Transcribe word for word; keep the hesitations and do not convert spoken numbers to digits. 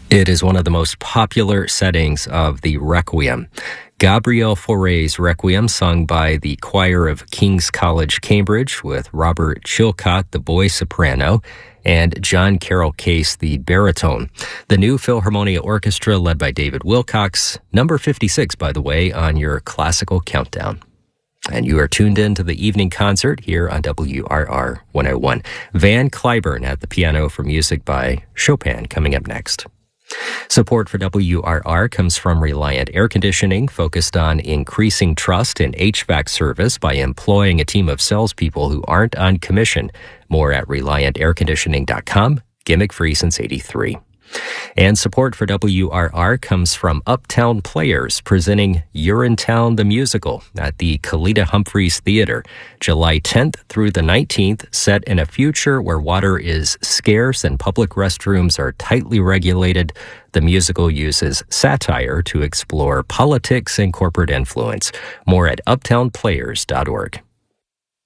It is one of the most popular settings of the Requiem. Gabriel Fauré's Requiem, sung by the choir of King's College, Cambridge, with Robert Chilcott, the boy soprano, and John Carroll Case, the baritone. The New Philharmonia Orchestra, led by David Wilcox, number fifty-six, by the way, on your classical countdown. And you are tuned in to the evening concert here on W R R one oh one. Van Cliburn at the piano for music by Chopin coming up next. Support for W R R comes from Reliant Air Conditioning, focused on increasing trust in H V A C service by employing a team of salespeople who aren't on commission. More at reliant air conditioning dot com, gimmick free since eighty-three. And support for W R R comes from Uptown Players, presenting Urinetown the Musical at the Kalita Humphreys Theater, July tenth through the nineteenth, set in a future where water is scarce and public restrooms are tightly regulated. The musical uses satire to explore politics and corporate influence. More at uptown players dot org.